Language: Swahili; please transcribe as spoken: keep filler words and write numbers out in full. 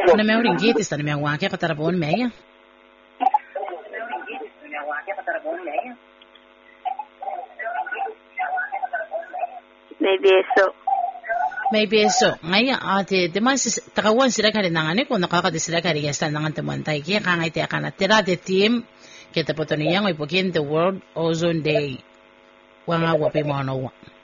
na me ringgit sta na me wake katarabon me. May beso. May beso. Ngayon, ate, di man takawan sila ka rin nangan kung nakakadi sila ka rin yasta nangan tumantay. Kaya kangay ti akan at tira de team, kita po to niya, ngayon po the World Ozone Day. Wanga wapi mo ano